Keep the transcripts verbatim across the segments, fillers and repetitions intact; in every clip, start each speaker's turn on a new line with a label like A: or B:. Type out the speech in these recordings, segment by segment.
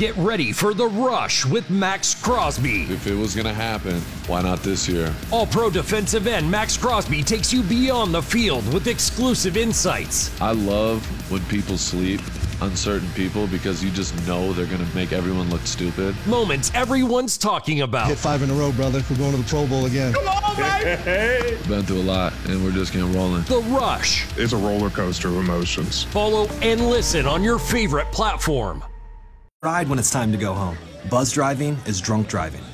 A: Get ready for The Rush with Max Crosby.
B: If it was going to happen, why not this year?
A: All-Pro defensive end Max Crosby takes you beyond the field with exclusive insights.
B: I love when people sleep on certain people because you just know they're going to make everyone look stupid.
A: Moments everyone's talking about.
C: Hit five in a row, brother. We're going to the Pro Bowl again.
A: Come on, baby!
B: Been through a lot, and we're just getting rolling.
A: The Rush.
D: It's a roller coaster of emotions.
A: Follow and listen on your favorite platform.
E: Ride when it's time to go home. Buzz driving is drunk driving.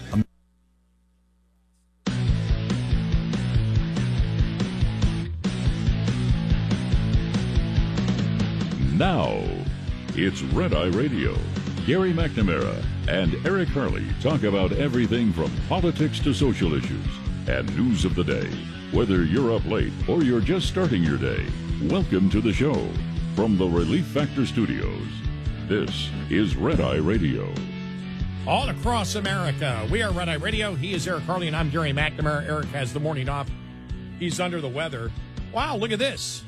F: Now, it's Red Eye Radio. Gary McNamara and Eric Harley talk about everything from politics to social issues and news of the day. Whether you're up late or you're just starting your day, welcome to the show. From the Relief Factor Studios, this is Red Eye Radio.
G: All across America, we are Red Eye Radio. He is Eric Harley, and I'm Gary McNamara. Eric has the morning off. He's under the weather. Wow, look at this.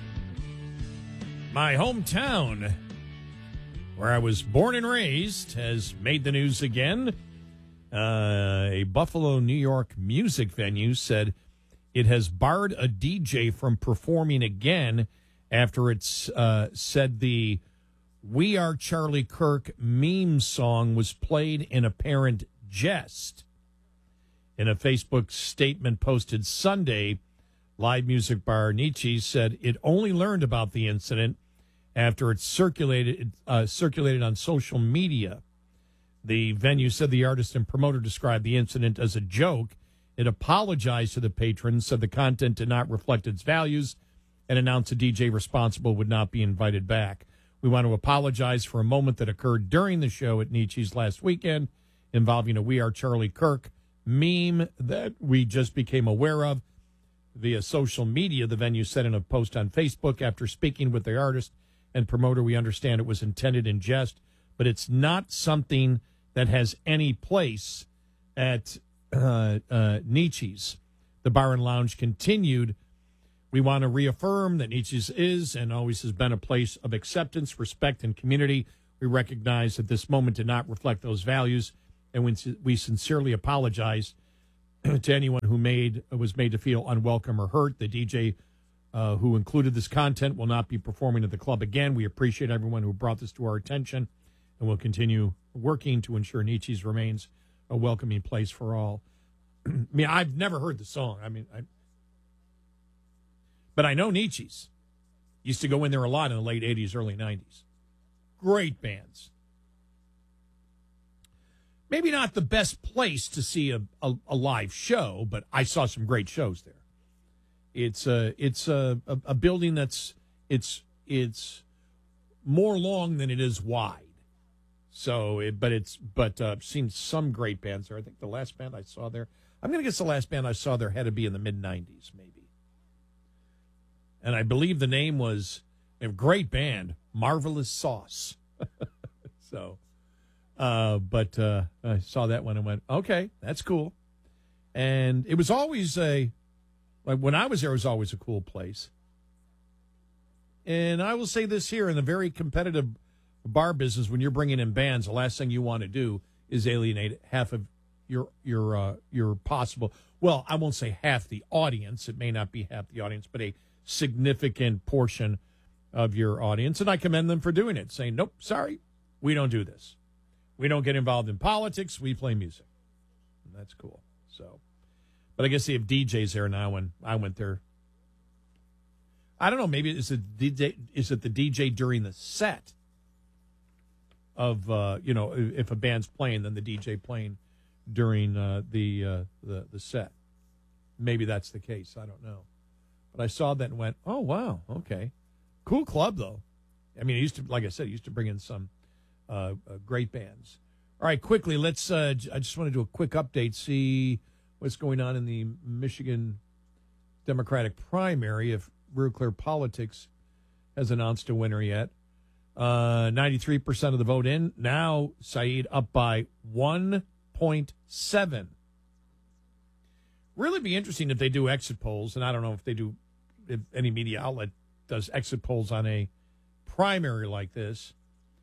G: My hometown, where I was born and raised, has made the news again. Uh, a Buffalo, New York music venue said it has barred a D J from performing again after it's uh, said the We Are Charlie Kirk meme song was played in apparent jest. In a Facebook statement posted Sunday, live music bar Nietzsche said it only learned about the incident after it circulated uh, circulated on social media. The venue said the artist and promoter described the incident as a joke. It apologized to the patrons, said the content did not reflect its values, and announced the D J responsible would not be invited back. We want to apologize for a moment that occurred during the show at Nietzsche's last weekend involving a We Are Charlie Kirk meme that we just became aware of via social media. The venue said in a post on Facebook, after speaking with the artist and promoter, we understand it was intended in jest, but it's not something that has any place at uh, uh, Nietzsche's. The bar and lounge continued. We want to reaffirm that Nietzsche's is and always has been a place of acceptance, respect, and community. We recognize that this moment did not reflect those values, and we, we sincerely apologize to anyone who made was made to feel unwelcome or hurt. The D J uh, who included this content will not be performing at the club again. We appreciate everyone who brought this to our attention, and we'll continue working to ensure Nietzsche's remains a welcoming place for all. I mean, I've never heard the song. I mean, I, but I know Nietzsche's. Used to go in there a lot in the late eighties, early nineties. Great bands. Maybe not the best place to see a, a, a live show, but I saw some great shows there. It's a it's a, a, a building that's it's it's more long than it is wide. So, it, but it's but uh, I've seen some great bands there. I think the last band I saw there, I'm going to guess the last band I saw there had to be in the mid nineties, maybe. And I believe the name was a great band, Marvelous Sauce. so, uh, but uh, I saw that one and went, okay, that's cool. And it was always a, like when I was there, it was always a cool place. And I will say this here, in the very competitive bar business, when you're bringing in bands, the last thing you want to do is alienate half of your your uh, your possible. Well, I won't say half the audience. It may not be half the audience, but a significant portion of your audience. And I commend them for doing it, saying, nope, sorry, we don't do this. We don't get involved in politics. We play music. And that's cool. So, but I guess they have D Js there now. When I went there, I don't know. Maybe is it D J? Is it the D J during the set? Of uh, you know, if a band's playing, then the D J playing during uh, the, uh, the the set. Maybe that's the case. I don't know, but I saw that and went, "Oh wow, okay, cool club though." I mean, it used to, like I said, it used to bring in some uh, uh, great bands. All right, quickly, let's. Uh, I just want to do a quick update, see what's going on in the Michigan Democratic primary. If Real Clear Politics has announced a winner yet. Uh, ninety-three percent of the vote in. Now, Saeed up by one point seven. Really be interesting if they do exit polls, and I don't know if they do, if any media outlet does exit polls on a primary like this.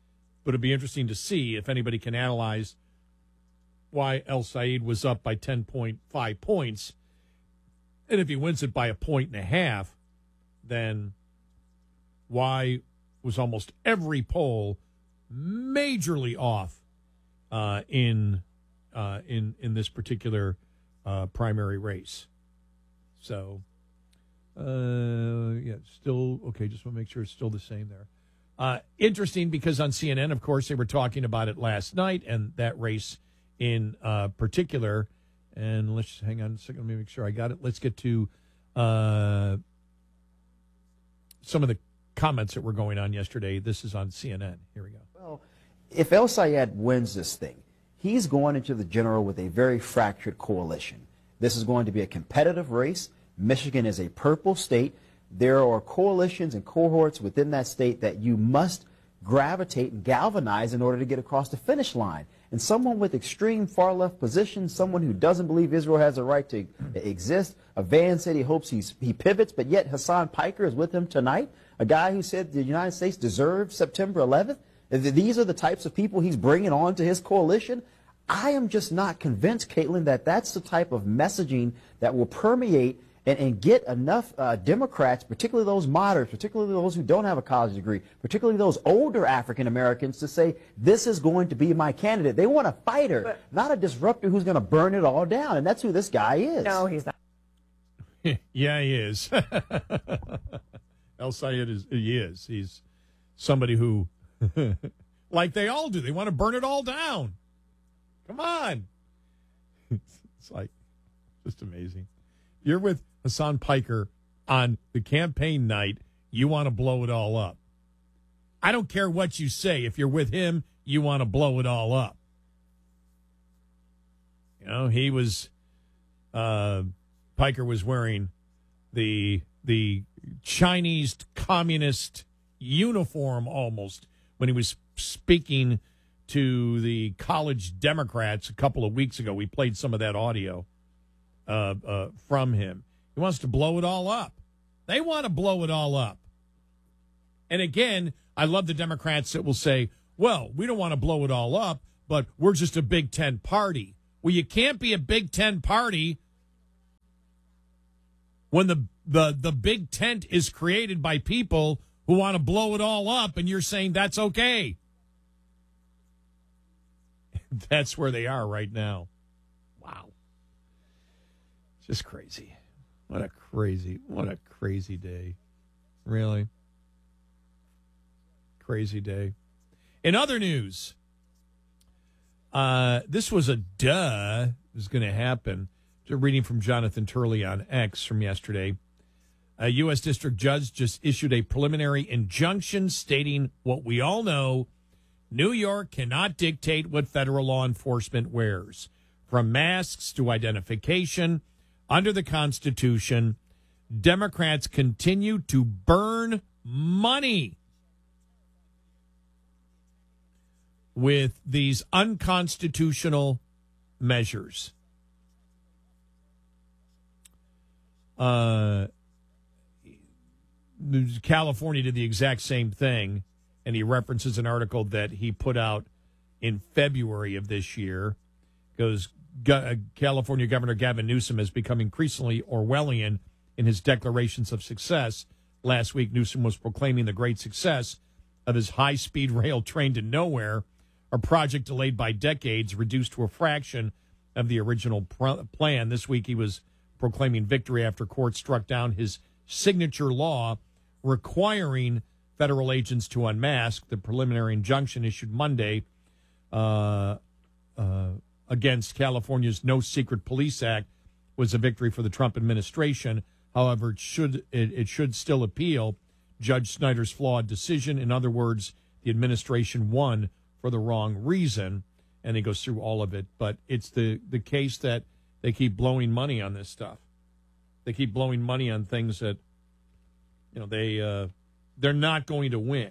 G: but it'd be interesting to see if anybody can analyze why El Sayed was up by ten point five points. And if he wins it by a point and a half, then why was almost every poll majorly off uh, in uh, in in this particular uh, primary race? So, uh, yeah, still okay. Just want to make sure it's still the same there. Uh, interesting because on C N N, of course, they were talking about it last night and that race in uh, particular. And let's hang on a second. Let me make sure I got it. Let's get to uh, some of the comments that were going on yesterday. This is on C N N. Here we go.
H: Well, if El Sayed wins this thing, he's going into the general with a very fractured coalition. This is going to be a competitive race. Michigan is a purple state. There are coalitions and cohorts within that state that you must gravitate and galvanize in order to get across the finish line. And someone with extreme far-left positions, someone who doesn't believe Israel has a right to exist, a Van said he hopes he's, he pivots, but yet Hassan Piker is with him tonight, a guy who said the United States deserved September eleventh. These are the types of people he's bringing on to his coalition. I am just not convinced, Caitlin, that that's the type of messaging that will permeate and, and get enough uh, Democrats, particularly those moderates, particularly those who don't have a college degree, particularly those older African Americans, to say, this is going to be my candidate. They want a fighter, but, not a disruptor who's going to burn it all down. And that's who this guy is.
I: No, he's not.
G: Yeah, he is. El Sayed is, he is. He's somebody who, like they all do, they want to burn it all down. Come on. It's like, just amazing. You're with Hassan Piker on the campaign night, you want to blow it all up. I don't care what you say. If you're with him, you want to blow it all up. You know, he was, uh, Piker was wearing the the Chinese communist uniform almost when he was speaking to the college Democrats a couple of weeks ago. We played some of that audio uh, uh, from him. He wants to blow it all up. They want to blow it all up. And again, I love the Democrats that will say, well, we don't want to blow it all up, but we're just a Big Ten party. Well, you can't be a Big Ten party when the, the, the big tent is created by people who want to blow it all up, and you're saying that's okay. That's where they are right now. Wow. Just crazy. What a crazy, what a crazy day. Really? Crazy day. In other news, uh, this was a duh. It was going to happen. Just reading from Jonathan Turley on X from yesterday. A U S district judge just issued a preliminary injunction stating what we all know: New York cannot dictate what federal law enforcement wears. From masks to identification, under the Constitution, Democrats continue to burn money with these unconstitutional measures. Uh, California did the exact same thing, and he references an article that he put out in February of this year. Goes, California Governor Gavin Newsom has become increasingly Orwellian in his declarations of success. Last week, Newsom was proclaiming the great success of his high-speed rail train to nowhere, a project delayed by decades, reduced to a fraction of the original pr- plan. This week, he was proclaiming victory after court struck down his signature law requiring federal agents to unmask. The preliminary injunction issued Monday uh, uh, against California's No Secret Police Act was a victory for the Trump administration. However, it should it, it should still appeal Judge Snyder's flawed decision. In other words, the administration won for the wrong reason, and he goes through all of it. But it's the, the case that they keep blowing money on this stuff. They keep blowing money on things that, you know, they, uh, they're not going to win.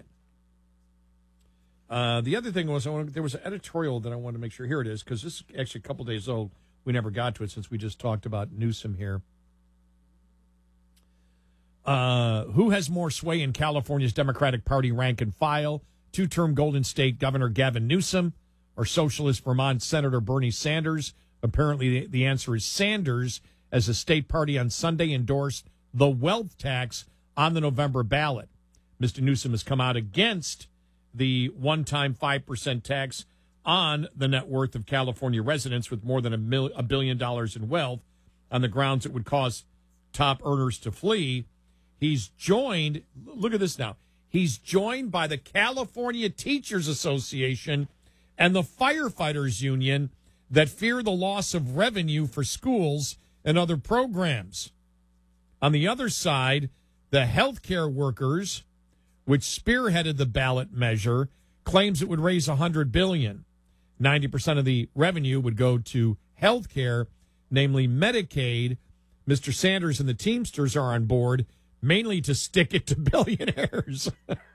G: Uh, the other thing was, I wanted, there was an editorial that I wanted to make sure. Here it is, because this is actually a couple days old. We never got to it since we just talked about Newsom here. Uh, who has more sway in California's Democratic Party rank and file, two-term Golden State Governor Gavin Newsom or socialist Vermont Senator Bernie Sanders? Apparently, the, the answer is Sanders, as the state party on Sunday endorsed the wealth tax on the November ballot. Mister Newsom has come out against the one-time five percent tax on the net worth of California residents with more than a, mil- a billion dollars in wealth on the grounds it would cause top earners to flee. He's joined, look at this now, he's joined by the California Teachers Association and the Firefighters Union that fear the loss of revenue for schools and other programs. On the other side, the healthcare workers, which spearheaded the ballot measure, claims it would raise one hundred billion dollars. ninety percent of the revenue would go to health care, namely Medicaid. Mister Sanders and the Teamsters are on board, mainly to stick it to billionaires.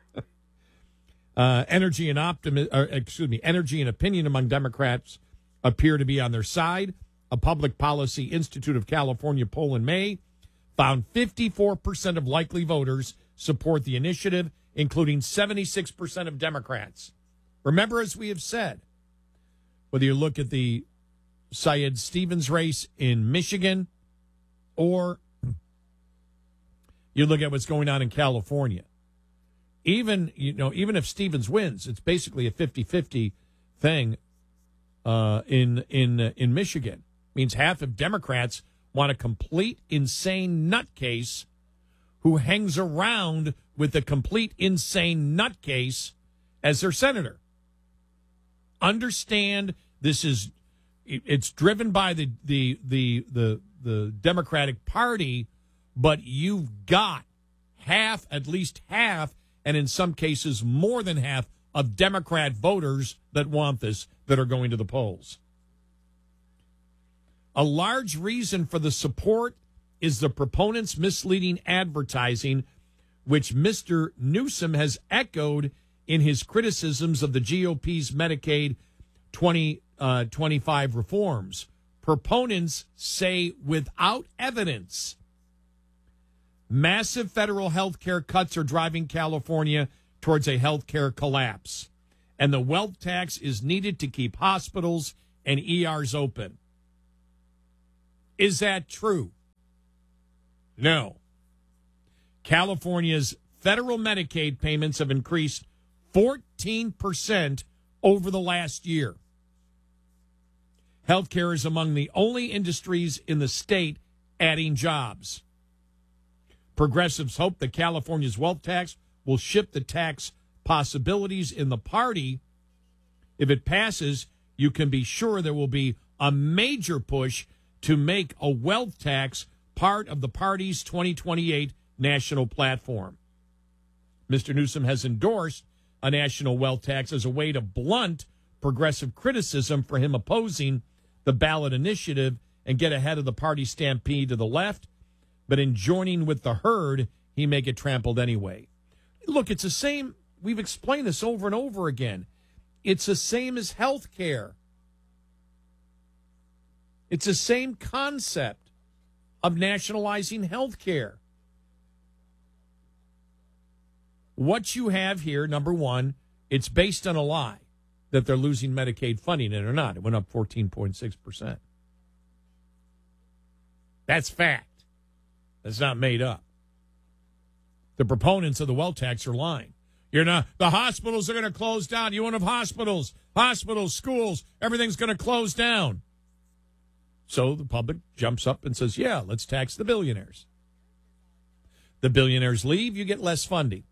G: uh, energy and optimi- or, excuse me, energy and opinion among Democrats appear to be on their side. A Public Policy Institute of California poll in May found fifty-four percent of likely voters support the initiative, including seventy-six percent of Democrats. Remember, as we have said, whether you look at the Syed Stevens race in Michigan or you look at what's going on in California, even, you know, even if Stevens wins, it's basically a fifty-fifty thing uh, in in uh, in Michigan. It means half of Democrats want a complete insane nutcase who hangs around with a complete insane nutcase as their senator. Understand, this is it's driven by the the the the, the Democratic Party, but you've got half, at least half, and in some cases more than half of Democrat voters that want this, that are going to the polls. A large reason for the support is the proponents' misleading advertising, which Mister Newsom has echoed in his criticisms of the G O P's Medicaid twenty twenty-five reforms. Proponents say without evidence, massive federal health care cuts are driving California towards a health care collapse, and the wealth tax is needed to keep hospitals and E Rs open. Is that true? No. California's federal Medicaid payments have increased fourteen percent over the last year. Healthcare is among the only industries in the state adding jobs. Progressives hope that California's wealth tax will shift the tax possibilities in the party. If it passes, you can be sure there will be a major push to make a wealth tax part of the party's twenty twenty-eight national platform. Mister Newsom has endorsed a national wealth tax as a way to blunt progressive criticism for him opposing the ballot initiative and get ahead of the party stampede to the left. But in joining with the herd, he may get trampled anyway. Look, it's the same. We've explained this over and over again. It's the same as health care. It's the same concept of nationalizing health care. What you have here, number one, it's based on a lie that they're losing Medicaid funding, and they're not. It went up fourteen point six percent. That's fact. That's not made up. The proponents of the wealth tax are lying. You're not. The hospitals are going to close down. You won't have hospitals, hospitals, schools. Everything's going to close down. So the public jumps up and says, yeah, let's tax the billionaires. The billionaires leave, you get less funding.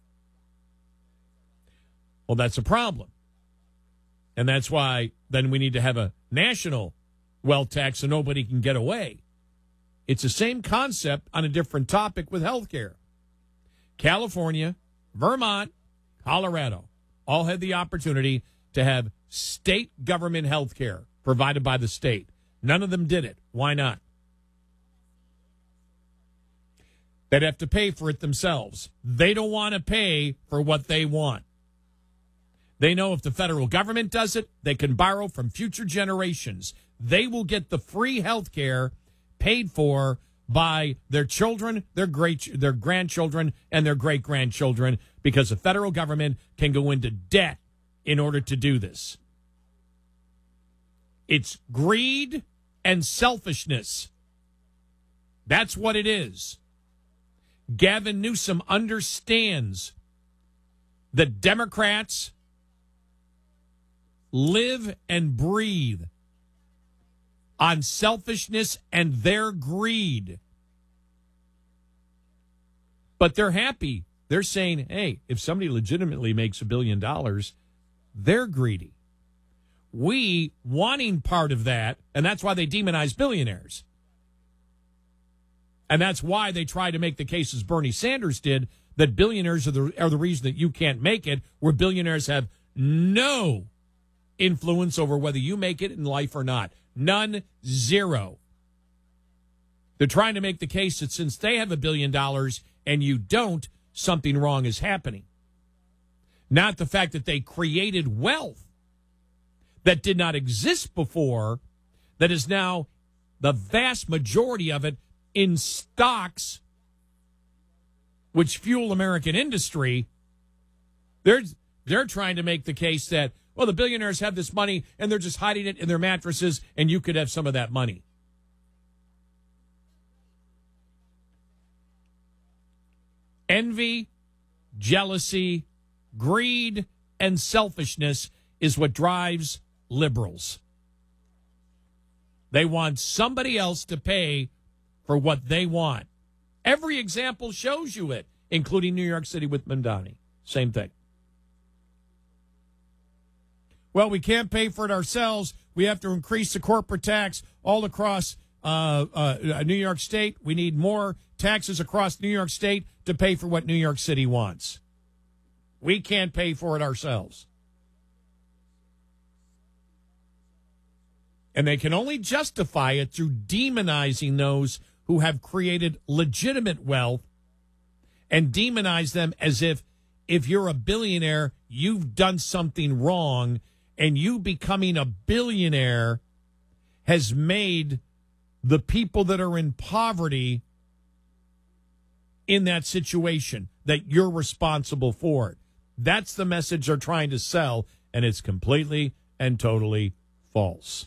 G: Well, that's a problem. And that's why then we need to have a national wealth tax so nobody can get away. It's the same concept on a different topic with health care. California, Vermont, Colorado all had the opportunity to have state government health care provided by the state. None of them did it. Why not? They'd have to pay for it themselves. They don't want to pay for what they want. They know if the federal government does it, they can borrow from future generations. They will get the free health care paid for by their children, their great, their grandchildren, and their great-grandchildren, because the federal government can go into debt in order to do this. It's greed and selfishness. That's what it is. Gavin Newsom understands that Democrats live and breathe on selfishness and their greed. But they're happy. They're saying, hey, if somebody legitimately makes a billion dollars, they're greedy. We wanting part of that, and that's why they demonize billionaires. And that's why they try to make the case, as Bernie Sanders did, that billionaires are the, are the reason that you can't make it, where billionaires have no influence over whether you make it in life or not. None, zero. They're trying to make the case that since they have a billion dollars and you don't, something wrong is happening. Not the fact that they created wealth that did not exist before, that is now the vast majority of it in stocks which fuel American industry. They're, they're trying to make the case that, well, the billionaires have this money and they're just hiding it in their mattresses and you could have some of that money. Envy, jealousy, greed, and selfishness is what drives liberals. They want somebody else to pay for what they want. Every example shows you it, including New York City with Mamdani. Same thing. Well, we can't pay for it ourselves. We have to increase the corporate tax all across uh, uh, New York State. We need more taxes across New York State to pay for what New York City wants. We can't pay for it ourselves. And they can only justify it through demonizing those who have created legitimate wealth and demonize them as if, if you're a billionaire, you've done something wrong, and you becoming a billionaire has made the people that are in poverty in that situation, that you're responsible for it. That's the message they're trying to sell, and it's completely and totally false.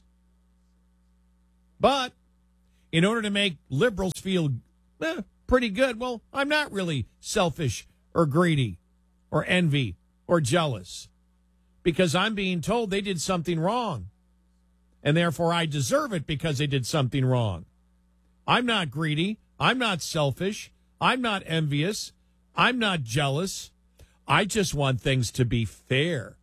G: But in order to make liberals feel eh, pretty good, well, I'm not really selfish or greedy or envy or jealous because I'm being told they did something wrong, and therefore I deserve it because they did something wrong. I'm not greedy. I'm not selfish. I'm not envious. I'm not jealous. I just want things to be fair.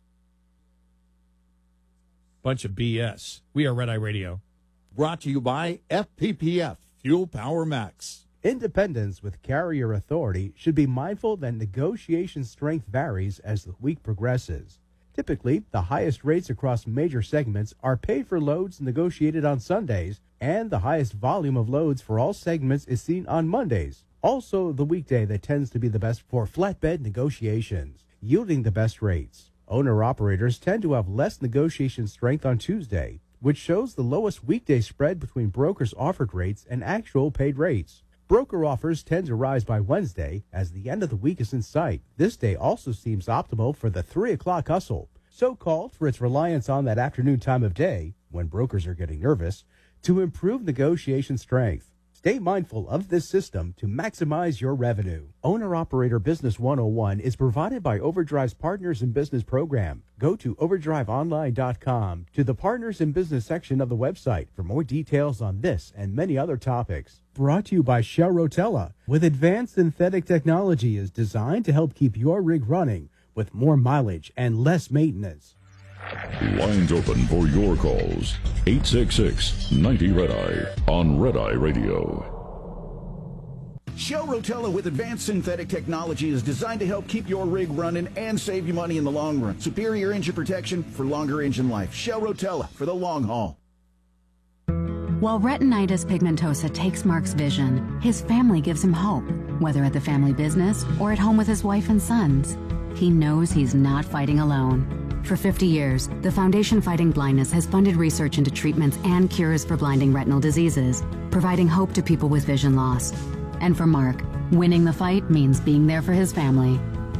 G: Bunch of B S. We are Red Eye Radio.
I: Brought to you by F P P F, Fuel Power Max.
J: Independents with carrier authority should be mindful that negotiation strength varies as the week progresses. Typically, the highest rates across major segments are paid for loads negotiated on Sundays, and the highest volume of loads for all segments is seen on Mondays. Also, the weekday that tends to be the best for flatbed negotiations, yielding the best rates. Owner-operators tend to have less negotiation strength on Tuesday, which shows the lowest weekday spread between brokers' offered rates and actual paid rates. Broker offers tend to rise by Wednesday as the end of the week is in sight. This day also seems optimal for the three o'clock hustle, so-called for its reliance on that afternoon time of day, when brokers are getting nervous, to improve negotiation strength. Stay mindful of this system to maximize your revenue. Owner-Operator Business one oh one is provided by Overdrive's Partners in Business program. Go to overdrive online dot com to the Partners in Business section of the website for more details on this and many other topics. Brought to you by Shell Rotella, with advanced synthetic technology is designed to help keep your rig running with more mileage and less maintenance.
F: Lines open for your calls. eight six six, ninety, red eye on Red Eye Radio.
K: Shell Rotella with advanced synthetic technology is designed to help keep your rig running and save you money in the long run. Superior engine protection for longer engine life. Shell Rotella for the long haul.
L: While retinitis pigmentosa takes Mark's vision, his family gives him hope, whether at the family business or at home with his wife and sons. He knows he's not fighting alone. For fifty years, the Foundation Fighting Blindness has funded research into treatments and cures for blinding retinal diseases, providing hope to people with vision loss. And for Mark, winning the fight means being there for his family.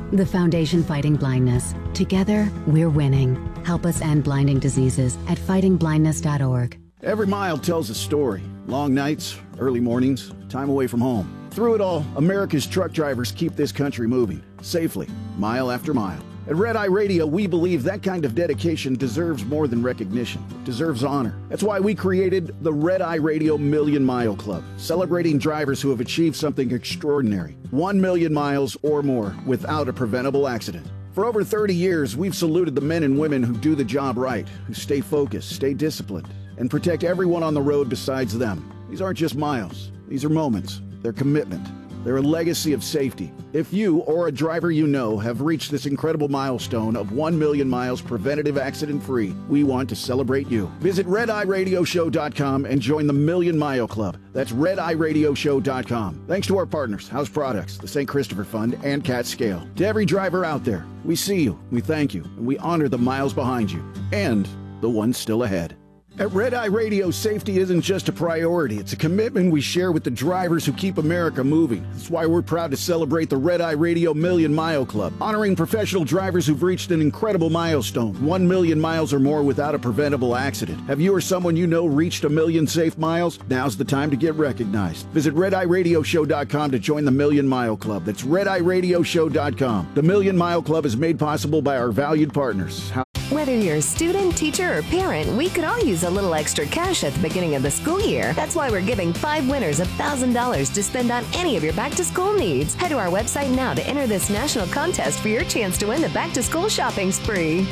L: The Foundation Fighting Blindness. Together, we're winning. Help us end blinding diseases at fighting blindness dot org.
K: Every mile tells a story. Long nights, early mornings, time away from home. Through it all, America's truck drivers keep this country moving, safely, mile after mile. At Red Eye Radio, we believe that kind of dedication deserves more than recognition. It deserves honor. That's why we created the Red Eye Radio Million Mile Club, celebrating drivers who have achieved something extraordinary. One million miles or more without a preventable accident. For over thirty years, we've saluted the men and women who do the job right, who stay focused, stay disciplined, and protect everyone on the road besides them. These aren't just miles. These are moments. They're commitment. They're a legacy of safety. If you or a driver you know have reached this incredible milestone of one million miles preventative accident-free, we want to celebrate you. Visit red eye radio show dot com and join the Million Mile Club. That's red eye radio show dot com. Thanks to our partners, House Products, the Saint Christopher Fund, and Cat Scale. To every driver out there, we see you, we thank you, and we honor the miles behind you, and the ones still ahead. At Red Eye Radio, safety isn't just a priority. It's a commitment we share with the drivers who keep America moving. That's why we're proud to celebrate the Red Eye Radio Million Mile Club, honoring professional drivers who've reached an incredible milestone, one million miles or more without a preventable accident. Have you or someone you know reached a million safe miles? Now's the time to get recognized. Visit red eye radio show dot com to join the Million Mile Club. That's red eye radio show dot com. The Million Mile Club is made possible by our valued partners. How-
M: Whether you're a student, teacher, or parent, we could all use a little extra cash at the beginning of the school year. That's why we're giving five winners one thousand dollars to spend on any of your back-to-school needs. Head to our website now to enter this national contest for your chance to win the back-to-school shopping spree.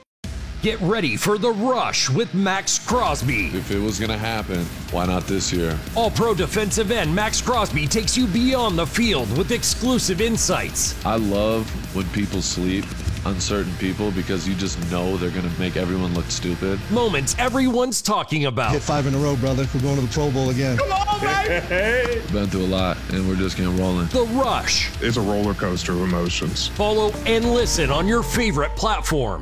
A: Get ready for The Rush with Max Crosby.
B: If it was going to happen, why not this year?
A: All-pro defensive end Max Crosby takes you beyond the field with exclusive insights.
B: I love when people sleep, uncertain people, because you just know they're going to make everyone look stupid.
A: Moments everyone's talking about.
C: Hit five in a row, brother. We're going to the Pro Bowl again.
G: Come on, baby!
B: Been through a lot, and we're just getting rolling.
A: The Rush.
D: It's a roller coaster of emotions.
A: Follow and listen on your favorite platform.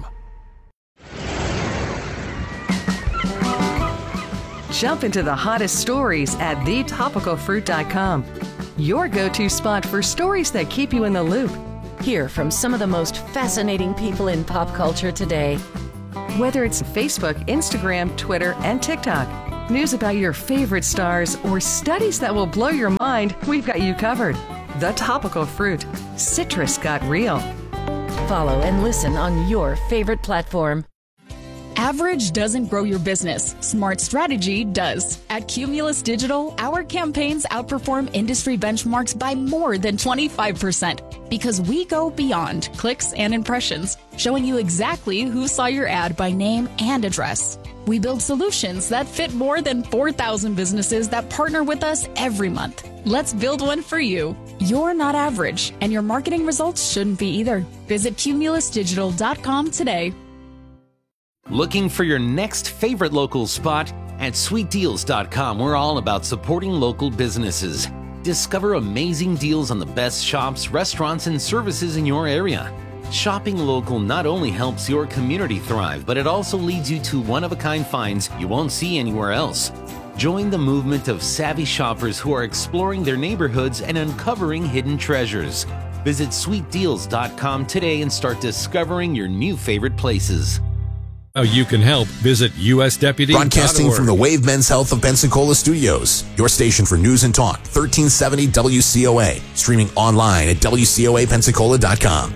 N: Jump into the hottest stories at the topical fruit dot com. Your go-to spot for stories that keep you in the loop.
O: Hear from some of the most fascinating people in pop culture today.
N: Whether it's Facebook, Instagram, Twitter, and TikTok, news about your favorite stars, or studies that will blow your mind, we've got you covered. The Topical Fruit. Citrus got real.
O: Follow and listen on your favorite platform.
P: Average doesn't grow your business. Smart strategy does. At Cumulus Digital, our campaigns outperform industry benchmarks by more than twenty-five percent because we go beyond clicks and impressions, showing you exactly who saw your ad by name and address. We build solutions that fit more than four thousand businesses that partner with us every month. Let's build one for you. You're not average, and your marketing results shouldn't be either. Visit cumulus digital dot com today.
Q: Looking for your next favorite local spot? At sweet deals dot com, we're all about supporting local businesses. Discover amazing deals on the best shops, restaurants, and services in your area. Shopping local not only helps your community thrive, but it also leads you to one-of-a-kind finds you won't see anywhere else. Join the movement of savvy shoppers who are exploring their neighborhoods and uncovering hidden treasures. Visit sweet deals dot com today and start discovering your new favorite places.
R: How you can help, visit U S deputy dot org.
S: Broadcasting from the Wave Men's Health of Pensacola studios, your station for news and talk, thirteen seventy W C O A. Streaming online at W C O A Pensacola dot com.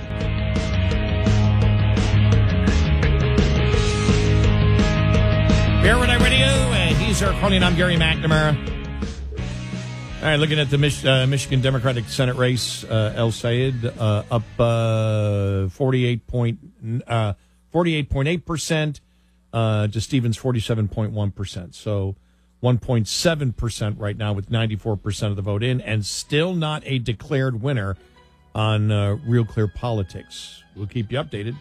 G: Here at Radio, and he's Eric Carly, and I'm Gary McNamara. All right, looking at the Mich- uh, Michigan Democratic Senate race, uh, El Sayed uh, up uh, forty-eight point uh, forty-eight point eight percent uh, to Stevens forty-seven point one percent. So one point seven percent right now with ninety-four percent of the vote in, and still not a declared winner on uh, Real Clear Politics. We'll keep you updated.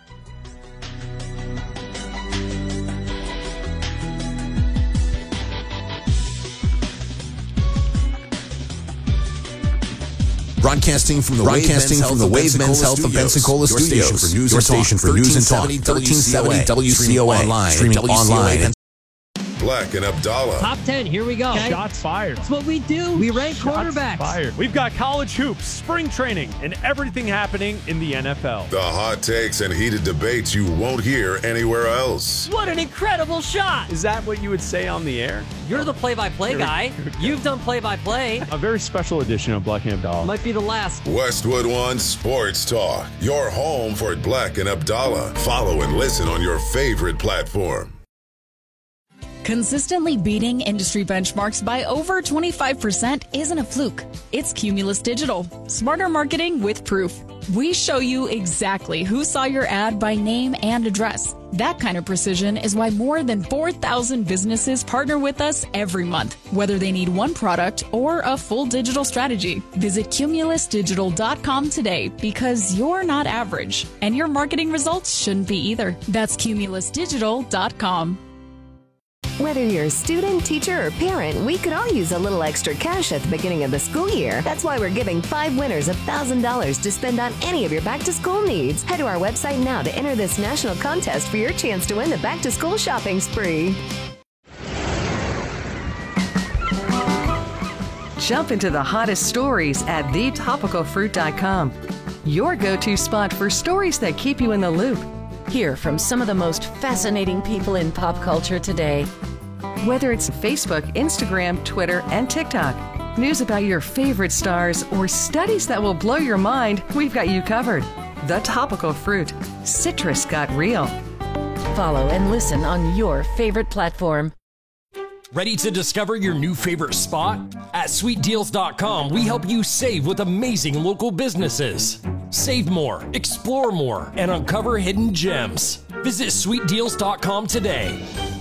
S: Broadcasting from the Broadcasting Wave, from the Wave Men's Health of Pensacola studios, your station for news, your and, station talk, for news and talk, thirteen seventy W C O A, streaming online, streaming online.
T: Black and Abdallah.
U: Top ten, here we go.
V: Okay. Shots fired.
U: That's what we do. We rank
V: Shots
U: quarterbacks.
V: Fired. We've got college hoops, spring training, and everything happening in the N F L.
T: The hot takes and heated debates you won't hear anywhere else.
U: What an incredible shot.
V: Is that what you would say on the air?
U: You're the play-by-play guy. You've done play-by-play.
V: A very special edition of Black and Abdallah.
U: Might be the last.
T: Westwood One Sports Talk. Your home for Black and Abdallah. Follow and listen on your favorite platform.
P: Consistently beating industry benchmarks by over twenty-five percent isn't a fluke. It's Cumulus Digital. Smarter marketing with proof. We show you exactly who saw your ad by name and address. That kind of precision is why more than four thousand businesses partner with us every month, whether they need one product or a full digital strategy. Visit cumulus digital dot com today because you're not average, and your marketing results shouldn't be either. That's cumulus digital dot com.
M: Whether you're a student, teacher, or parent, we could all use a little extra cash at the beginning of the school year. That's why we're giving five winners one thousand dollars to spend on any of your back-to-school needs. Head to our website now to enter this national contest for your chance to win the back-to-school shopping spree.
N: Jump into the hottest stories at the topical fruit dot com. Your go-to spot for stories that keep you in the loop.
O: Hear from some of the most fascinating people in pop culture today.
N: Whether it's Facebook, Instagram, Twitter, and TikTok, news about your favorite stars, or studies that will blow your mind, we've got you covered. The Topical Fruit. Citrus got real.
O: Follow and listen on your favorite platform.
A: Ready to discover your new favorite spot? At sweet deals dot com, we help you save with amazing local businesses. Save more, explore more, and uncover hidden gems. Visit sweet deals dot com today.